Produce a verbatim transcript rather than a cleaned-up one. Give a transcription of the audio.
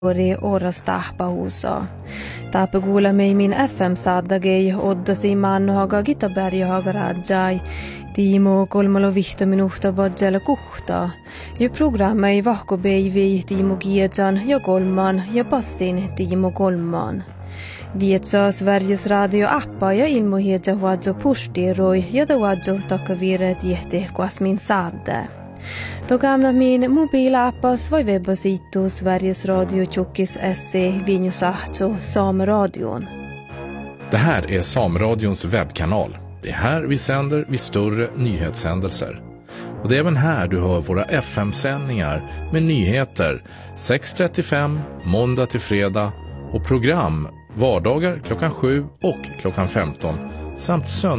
Ori oras tahpa huusa. Tahpa kuulemme min F M-saadagei oddasi mannohaga Gitaberjahaga rajai. Tiimo kolmalo vihto minuutta bodjalla kuhta. Ja programma ei vahko beivi Tiimo Kiedjan ja kolman ja passin Tiimo kolman. Vietsa Sveriges radio-appa ja ilmohiedja huadjo pustiroi ja ta huadjo takavire tiehti kuasmin saadde. Då gamla min mobilappas var webbasitu Sveriges Radio Tjockis S C Vinjusahto Sameradion. Det här är Sameradions webbkanal. Det är här vi sänder vid större nyhetshändelser. Och det är även här du hör våra F M-sändningar med nyheter sex trettiofem måndag till fredag och program vardagar klockan sju och klockan femton samt söndag